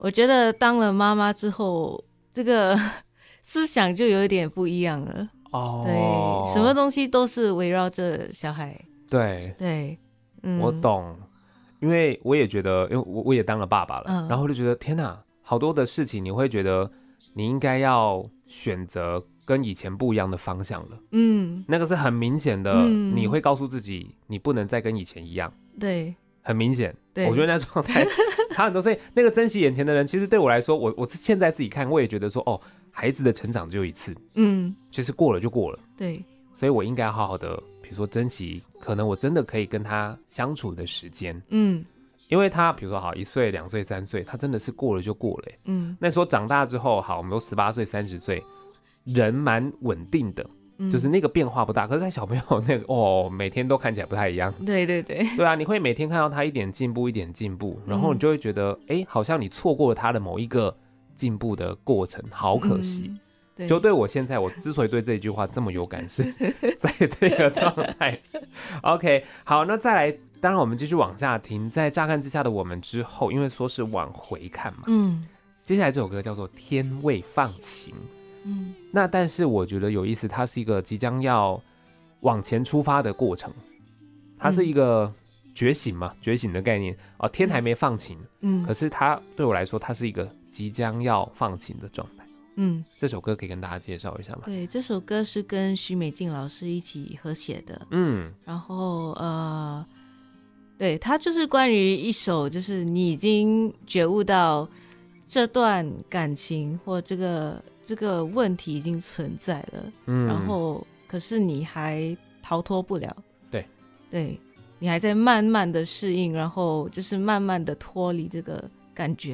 我觉得当了妈妈之后，这个思想就有一点不一样了。对，什么东西都是围绕着小孩。 对，我懂，因为我也觉得，因为我也当了爸爸了，然后就觉得天哪，好多的事情你会觉得你应该要选择跟以前不一样的方向了。那个是很明显的，你会告诉自己你不能再跟以前一样。 对， 很明显，我觉得那状态差很多。所以那个珍惜眼前的人，其实对我来说，我现在自己看，我也觉得说，孩子的成长只有一次，其实过了就过了。 对， 所以我应该好好的，比如说珍惜，可能我真的可以跟他相处的时间。因为他比如说好1岁、2岁、3岁，他真的是过了就过了。那说长大之后，好，我们都18岁、30岁，人蛮稳定的。就是那个变化不大，可是在小朋友那个每天都看起来不太一样。对啊，你会每天看到他一点进步，然后你就会觉得，好像你错过了他的某一个进步的过程，好可惜。就对我现在，我之所以对这一句话这么有感，是在这个状态。OK， 好，那再来，当然我们继续往下听，在乍看之下的我们之后，因为说是往回看嘛，接下来这首歌叫做《天未放晴》。那但是我觉得有意思，它是一个即将要往前出发的过程，它是一个觉醒嘛，觉醒的概念天还没放晴，可是它对我来说，它是一个即将要放晴的状态。这首歌可以跟大家介绍一下吗？ 对，这首歌是跟许美静老师一起合写的。然后对，它就是关于一首，就是你已经觉悟到这段感情或这个问题已经存在了，然后可是你还逃脱不了。对，你还在慢慢的适应，然后就是慢慢的脱离这个感觉。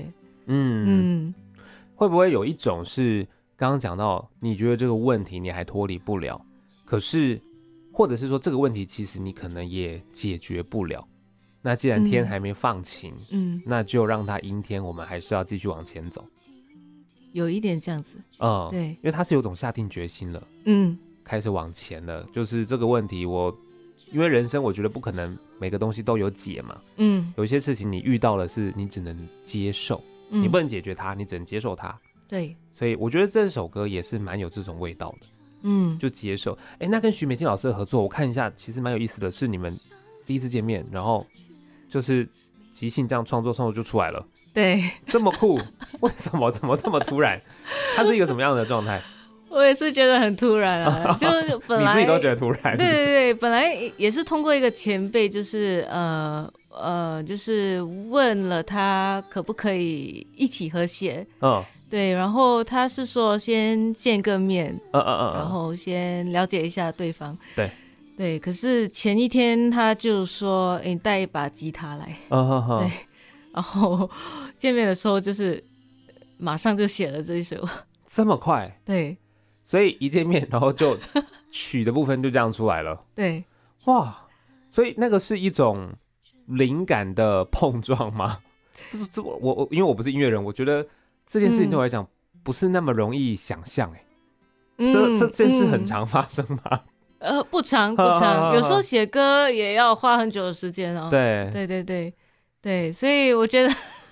会不会有一种是刚刚讲到，你觉得这个问题你还脱离不了，可是或者是说这个问题其实你可能也解决不了，那既然天还没放晴，那就让它阴天，我们还是要继续往前走。 有一点这样子。对， 因为他是有种下定决心了，开始往前了。就是这个问题因为人生我觉得不可能每个东西都有解嘛，有一些事情你遇到了是你只能接受，你不能解决它，你只能接受它。 对， 所以我觉得这首歌也是蛮有这种味道的，就接受。那跟许美静老师的合作，我看一下，其实蛮有意思的，是你们第一次见面，然后就是即兴这样创作就出来了。 对， 这么酷，为什么？怎么这么突然？它是一个什么样的状态？ 我也是觉得很突然啊，就本来你自己都觉得突然。 对，本来也是通过一个前辈，就是就是问了他可不可以一起合写。对，然后他是说先见个面，然后先了解一下对方。对，可是前一天他就说，你带一把吉他来。对，然后见面的时候就是马上就写了这一首。 这么快？ 对， 所以一见面，然后就曲的部分就这样出来了。 对， 哇，所以那个是一种灵感的碰撞吗？因为我不是音乐人，我觉得这件事情对我来讲不是那么容易想象。这件事很常发生吗？ 不长，有时候写歌也要花很久的时间哦。对，所以我觉得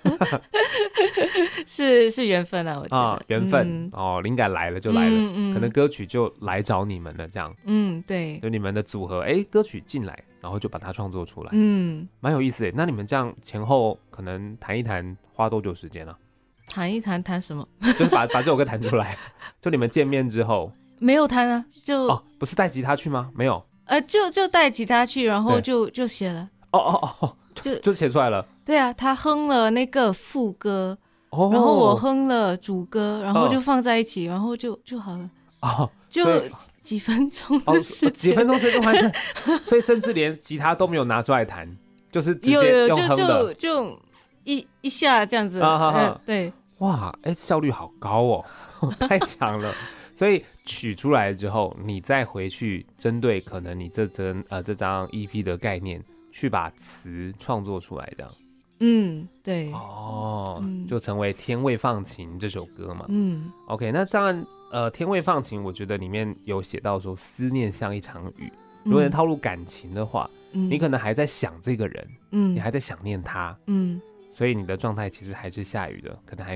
是缘分啊，我觉得缘分灵感来了就来了，可能歌曲就来找你们了，这样。 对， 就你们的组合，歌曲进来，然后就把它创作出来，蛮有意思的。那你们这样前后可能谈一谈，花多久时间啊？ 谈一谈，谈什么？ 就是把这首歌弹出来。就你们见面之后没有弹啊，就不是带吉他去吗？没有， 就带吉他去，然后就写了。 就写出来了。 对啊，他哼了那个副歌，然后我哼了主歌，然后就放在一起，然后就好了。就几分钟的时间， 几分钟时间就完成，所以甚至连吉他都没有拿出来弹，就是直接用哼的， 就一下这样子。对， 哇，效率好高哦，太强了。所以取出来之后，你再回去针对可能你这张 EP 的概念，去把词创作出来，这样。 对。 就成为《天未放晴》这首歌嘛。OK， 那当然，《天未放晴》我觉得里面有写到说，思念像一场雨。如果能套入感情的话，你可能还在想这个人，你还在想念他， 所以你的状态其实还是下雨的，可能还